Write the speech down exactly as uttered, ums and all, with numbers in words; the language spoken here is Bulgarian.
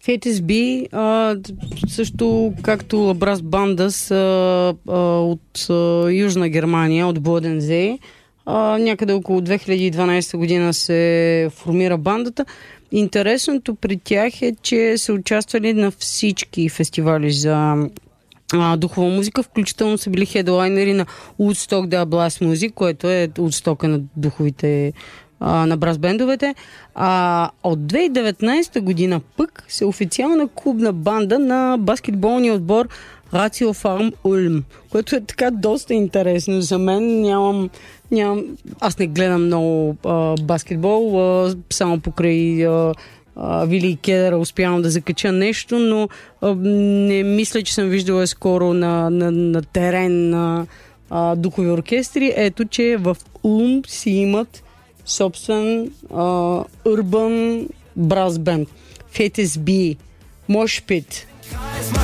Фейт ес би, а, също както Лабрас Банда са а, от а, Южна Германия, от Бодензей. А, някъде около две хиляди и дванадесета година се формира бандата. Интересното при тях е, че са участвали на всички фестивали за а, духова музика, включително са били хедлайнери на Woodstock The Blast Music, което е Woodstock на духовите а, на брас бендовете. А от две хиляди и деветнадесета година пък се официална клубна банда на баскетболния отбор Рацио Фарм Улм, което е така доста интересно за мен. Нямам, нямам аз не гледам много а, баскетбол, а, само покрай а, а, Вили и Кедъра успявам да закача нещо, но а, не мисля, че съм виждала скоро на, на, на терен на а, духови оркестри. Ето, че в Улм си имат собствен а, urban brass band. Фейт ес би, Mosh Pit.